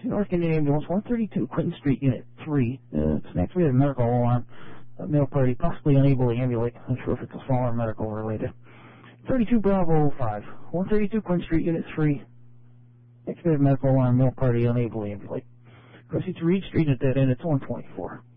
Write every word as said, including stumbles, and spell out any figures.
North Indian Ambulance, one thirty-two, Clinton Street, Unit three. Uh, it's next we have a medical alarm. A male party possibly unable to ambulate. I'm not sure if it's a small or medical related. thirty-two Bravo five, one thirty-two, Clinton Street, Unit three. Next we have a medical alarm, male party unable to ambulate. Proceed to Reed Street at that end, it's one twenty-four.